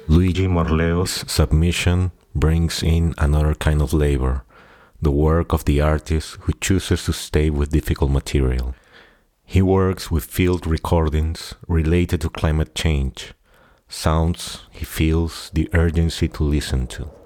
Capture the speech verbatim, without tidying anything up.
Luigi Morleo's submission brings in another kind of labor, the work of the artist who chooses to stay with difficult material. He works with field recordings related to climate change, sounds he feels the urgency to listen to.